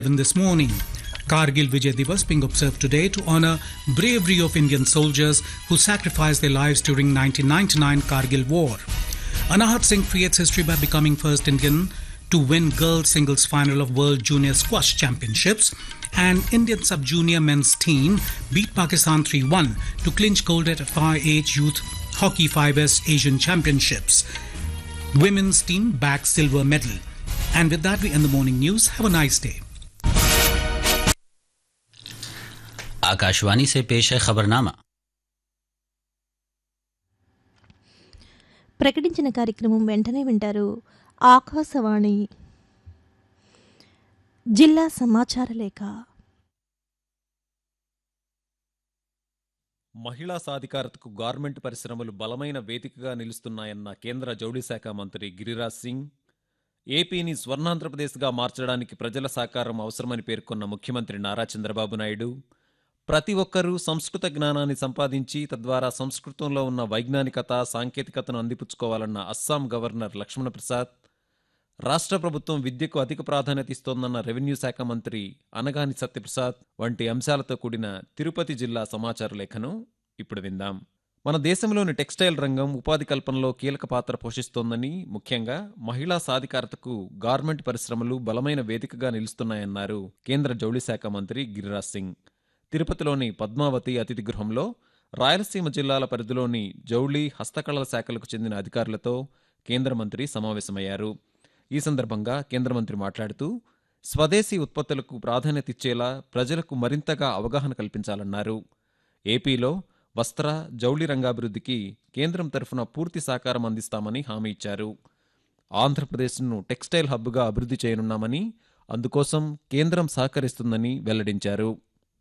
This morning. Kargil Vijay Divas being observed today to honor bravery of Indian soldiers who sacrificed their lives during 1999 Kargil War. Anahat Singh creates history by becoming first Indian to win girls singles final of World Junior Squash Championships, and Indian sub-junior men's team beat Pakistan 3-1 to clinch gold at FIH Youth Hockey 5S Asian Championships. Women's team bagged silver medal. And with that, we end the morning news. Have a nice day. Akashvani से पेश है खबरनामा। ప్రకటించిన కార్యక్రమం వెంటనే వింటారు. ఆకాశవాణి జిల్లా సమాచార లేఖ. మహిళా సాధికారతకు గార్మెంట్ పరిశ్రమలు బలమైన వేదికగా నిలుస్తున్నాయన్న కేంద్ర జౌళి శాఖ మంత్రి గిరిరాజ్ సింగ్, ఏపీని స్వర్ణాంధ్రప్రదేశ్గా మార్చడానికి ప్రజల సహకారం అవసరమని పేర్కొన్న ముఖ్యమంత్రి నారా చంద్రబాబు నాయుడు, ప్రతి ఒక్కరూ సంస్కృత జ్ఞానాన్ని సంపాదించి తద్వారా సంస్కృతంలో ఉన్న వైజ్ఞానికత, సాంకేతికతను అందిపుచ్చుకోవాలన్న అస్సాం గవర్నర్ లక్ష్మణ ప్రసాద్, రాష్ట్ర ప్రభుత్వం విద్యకు అధిక ప్రాధాన్యత ఇస్తోందన్న రెవెన్యూ శాఖ మంత్రి అనగాని సత్యప్రసాద్ వంటి అంశాలతో కూడిన తిరుపతి జిల్లా సమాచార లేఖను ఇప్పుడు విందాం. మన దేశంలోని టెక్స్టైల్ రంగం ఉపాధి కల్పనలో కీలక పాత్ర పోషిస్తోందని, ముఖ్యంగా మహిళా సాధికారతకు గార్మెంట్ పరిశ్రమలు బలమైన వేదికగా నిలుస్తున్నాయన్నారు కేంద్ర జౌళి శాఖ మంత్రి గిరిరాజ్ సింగ్. తిరుపతిలోని పద్మావతి అతిథి గృహంలో రాయలసీమ జిల్లాల పరిధిలోని జౌళి, హస్తకళల శాఖలకు చెందిన అధికారులతో కేంద్ర మంత్రి సమావేశమయ్యారు. ఈ సందర్భంగా కేంద్ర మంత్రి మాట్లాడుతూ, స్వదేశీ ఉత్పత్తులకు ప్రాధాన్యత ఇచ్చేలా ప్రజలకు మరింతగా అవగాహన కల్పించాలన్నారు. ఏపీలో వస్త్ర, జౌళి రంగాభివృద్ధికి కేంద్రం తరఫున పూర్తి సహకారం అందిస్తామని హామీ ఇచ్చారు. ఆంధ్రప్రదేశ్ను టెక్స్టైల్ హబ్గా అభివృద్ధి చేయనున్నామని, అందుకోసం కేంద్రం సహకరిస్తుందని వెల్లడించారు.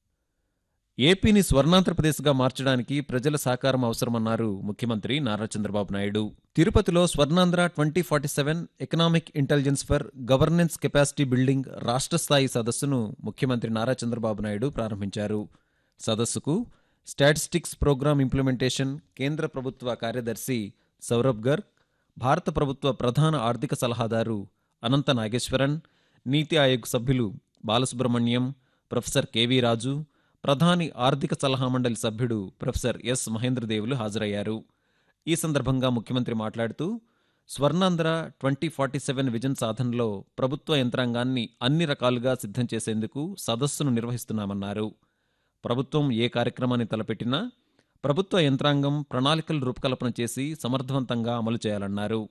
ఏపీని స్వర్ణాంధ్రప్రదేశ్గా మార్చడానికి ప్రజల సహకారం అవసరమన్నారు ముఖ్యమంత్రి నారా చంద్రబాబు నాయుడు. తిరుపతిలో Swarnandhra 2047 economic intelligence for governance capacity building రాష్ట్ర స్థాయి సదస్సును ముఖ్యమంత్రి నారా చంద్రబాబు నాయుడు ప్రారంభించారు. సదస్సుకు స్టాటిస్టిక్స్ ప్రోగ్రామ్ ఇంప్లిమెంటేషన్ కేంద్ర ప్రభుత్వ కార్యదర్శి సౌరభ్ గర్గ్, భారత ప్రభుత్వ ప్రధాన ఆర్థిక సలహాదారు అనంత నాగేశ్వరన్, నీతి ఆయోగ్ సభ్యులు బాలసుబ్రహ్మణ్యం, ప్రొఫెసర్ కెవి రాజు, ప్రధాని ఆర్థిక సలహా మండలి సభ్యుడు ప్రొఫెసర్ ఎస్ మహేంద్రదేవులు హాజరయ్యారు. ఈ సందర్భంగా ముఖ్యమంత్రి మాట్లాడుతూ, స్వర్ణాంధ్ర 2047 విజన్ సాధనలో ప్రభుత్వ యంత్రాంగాన్ని అన్ని రకాలుగా సిద్ధం చేసేందుకు సదస్సును నిర్వహిస్తున్నామన్నారు. ప్రభుత్వం ఏ కార్యక్రమాన్ని తలపెట్టినా ప్రభుత్వ యంత్రాంగం ప్రణాళికలు రూపకల్పన చేసి సమర్థవంతంగా అమలు చేయాలన్నారు.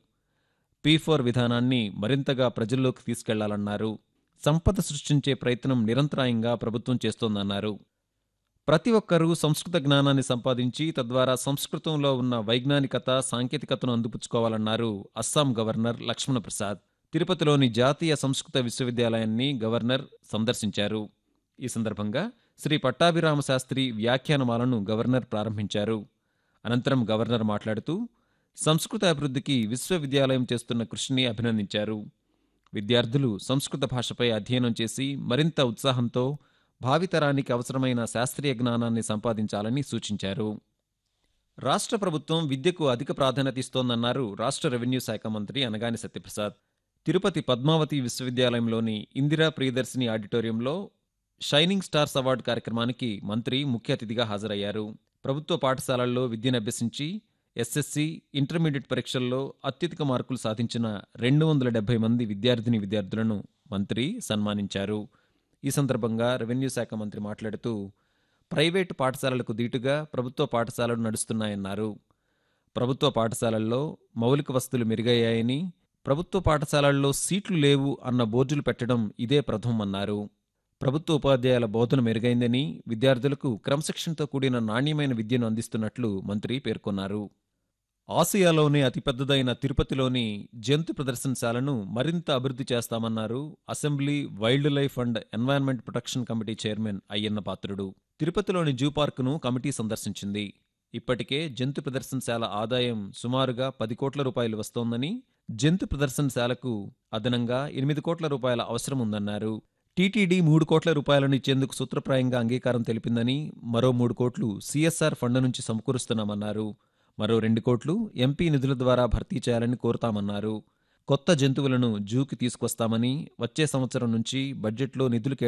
P4 విధానాన్ని మరింతగా ప్రజల్లోకి తీసుకెళ్లాలన్నారు. సంపద సృష్టించే ప్రయత్నం నిరంతరాయంగా ప్రభుత్వం చేస్తోందన్నారు. ప్రతి ఒక్కరూ సంస్కృత జ్ఞానాన్ని సంపాదించి తద్వారా సంస్కృతంలో ఉన్న వైజ్ఞానికత, సాంకేతికతను అందిపుచ్చుకోవాలన్నారు అస్సాం గవర్నర్ లక్ష్మణ ప్రసాద్. తిరుపతిలోని జాతీయ సంస్కృత విశ్వవిద్యాలయాన్ని గవర్నర్ సందర్శించారు. ఈ సందర్భంగా శ్రీ పట్టాభిరామ శాస్త్రి వ్యాఖ్యానమాలను గవర్నర్ ప్రారంభించారు. అనంతరం గవర్నర్ మాట్లాడుతూ, సంస్కృత అభివృద్ధికి విశ్వవిద్యాలయం చేస్తున్న కృషిని అభినందించారు. విద్యార్థులు సంస్కృత భాషపై అధ్యయనం చేసి మరింత ఉత్సాహంతో భావితరానికి అవసరమైన శాస్త్రీయ జ్ఞానాన్ని సంపాదించాలని సూచించారు. రాష్ట్ర ప్రభుత్వం విద్యకు అధిక ప్రాధాన్యత ఇస్తోందన్నారు రాష్ట్ర రెవెన్యూ శాఖ మంత్రి అనగాని సత్యప్రసాద్. తిరుపతి పద్మావతి విశ్వవిద్యాలయంలోని ఇందిరా ప్రియదర్శిని ఆడిటోరియంలో షైనింగ్ స్టార్స్ అవార్డు కార్యక్రమానికి మంత్రి ముఖ్య అతిథిగా హాజరయ్యారు. ప్రభుత్వ పాఠశాలల్లో విద్యనభ్యసించి ఎస్ఎస్సి, ఇంటర్మీడియట్ పరీక్షల్లో అత్యధిక మార్కులు సాధించిన 270 మంది విద్యార్థులను మంత్రి సన్మానించారు. ఈ సందర్భంగా రెవెన్యూ శాఖ మంత్రి మాట్లాడుతూ, ప్రైవేటు పాఠశాలలకు దీటుగా ప్రభుత్వ పాఠశాలలు నడుస్తున్నాయన్నారు. ప్రభుత్వ పాఠశాలల్లో మౌలిక వసతులు మెరుగయ్యాయని, ప్రభుత్వ పాఠశాలల్లో సీట్లు లేవు అన్న బోర్డులు పెట్టడం ఇదే ప్రథమన్నారు. ప్రభుత్వ ఉపాధ్యాయుల బోధన మెరుగైందని, విద్యార్థులకు క్రమశిక్షణతో కూడిన నాణ్యమైన విద్యను అందిస్తున్నట్లు మంత్రి పేర్కొన్నారు. ఆసియాలోనే అతిపెద్దదైన తిరుపతిలోని జంతు ప్రదర్శనశాలను మరింత అభివృద్ధి చేస్తామన్నారు assembly wild life and environment protection committee chairman Ayyanna Patrudu. తిరుపతిలోని జూ పార్కును కమిటీ సందర్శించింది. ఇప్పటికే జంతు ప్రదర్శనశాల ఆదాయం సుమారుగా 10 కోట్ల రూపాయలు వస్తోందని, జంతు ప్రదర్శనశాలకు అదనంగా 8 కోట్ల రూపాయల అవసరం ఉందన్నారు. టీటీడీ 3 కోట్ల రూపాయలను ఇచ్చేందుకు సూత్రప్రాయంగా అంగీకారం తెలిపిందని, మరో 3 కోట్లు సిఎస్ఆర్ ఫండ్ నుంచి సమకూరుస్తున్నామన్నారు. మరో 2 కోట్లు ఎంపీ నిధుల ద్వారా భర్తీ చేయాలని కోరుతామన్నారు. కొత్త జంతువులను జూకి తీసుకొస్తామని, వచ్చే సంవత్సరం నుంచి బడ్జెట్లో నిధులు